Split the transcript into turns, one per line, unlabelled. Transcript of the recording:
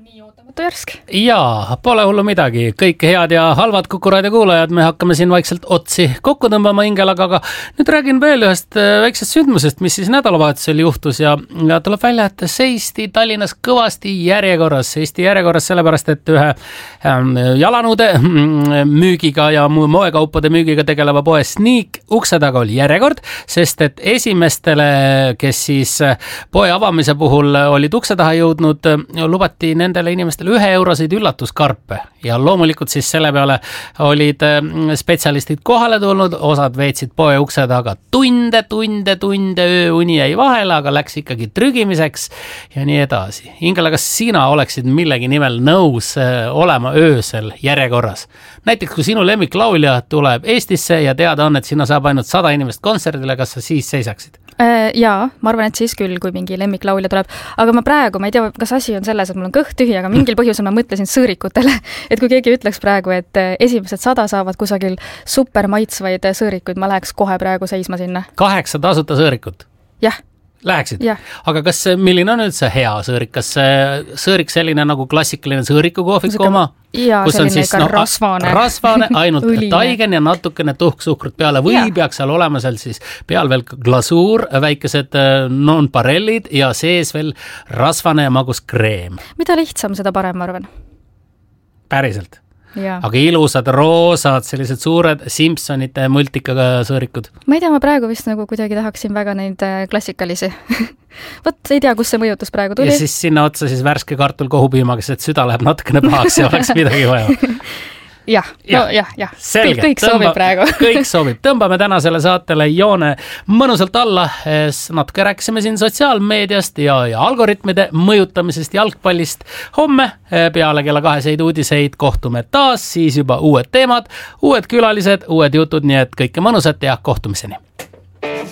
nii ootamatu järsk.
Jaa, pole hullu midagi. Kõik head ja halvad Kuku Raadio kuulajad, me hakkame siin vaikselt otsi kokku tõmbama hingelaga, aga nüüd räägin veel ühest väiksest sündmusest, mis siis nädalavahetusel juhtus ja tuleb välja, et seisti Tallinnas kõvasti järjekorras. Seisti järjekorras sellepärast, et ühe jalanõude müügiga ja moekaupade müügiga tegeleva poe Sneak ukse taga oli järjekord, sest et esimestele, kes siis poe avamise puhul olid ukse taha jõudnud, lubati nendele inimestele 1 euroseid üllatuskarpe ja loomulikult siis selle peale olid spetsialistid kohale tulnud, osad veetsid poe ukse taga tunde, ööuni jäi vahele, aga läks ikkagi trügimiseks ja nii edasi. Ingela, kas sina oleksid millegi nimel nõus olema öösel järjekorras? Näiteks kui sinu lemmiklaulja tuleb Eestisse ja teada on, et sinna saab ainult 100 inimest kontserdile, kas sa siis seisaksid?
Jaa, ma arvan, et siis küll, kui mingi lemmiklaulja tuleb, aga ma ei tea, kas asi on selles, et mul on kõht tühi, aga mingil põhjusel ma mõtlesin sõõrikutele, et kui keegi ütleks praegu, et esimesed 100 saavad kusagil super maitsvaid sõõrikuid, ma läheks kohe praegu seisma sinna. 8
tasuta sõõrikut?
Jah.
Läheksid? Aga kas milline on üldse hea sõõrik? Kas sõõrik selline nagu klassikaline sõõrikukohviku oma?
Jaa, selline ikka rasvane.
Rasvane, ainult taigen ja natukene tuhksuhkrut peale või peaks seal olema seal siis peal veel glasuur, väikesed non-parellid ja sees veel rasvane ja magus kreem.
Mida lihtsam, seda parem, ma arvan.
Päriselt?
Ja.
Aga ilusad, roosad, sellised suured Simpsonite multikaga sõõrikud.
Ma ei tea, ma praegu vist nagu kuidagi tahaksin väga neid klassikalisi. Võt, ei tea, kus see mõjutus praegu tuli.
Ja siis sinna otsa siis värske kartul kohupiimaga, et süda läheb natukene pahaks ja oleks midagi vaja.
Jah.
Selge.
Kõik sobib praegu.
Kõik sobib. Tõmbame tänasele saatele joone mõnusalt alla. Natuke rääkisime siin sotsiaalmeediast ja algoritmide mõjutamisest jalgpallist. Homme peale kella 2 uudiseid kohtume taas, siis juba uued teemad, uued külalised, uued jutud, nii et kõike mõnusat ja kohtumiseni.